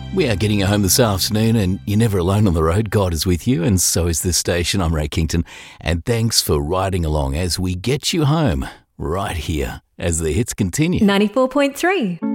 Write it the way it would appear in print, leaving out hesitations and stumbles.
We are getting you home this afternoon, and you're never alone on the road. God is with you, and so is this station. I'm Ray Kington, and thanks for riding along as we get you home right here as the hits continue. 94.3.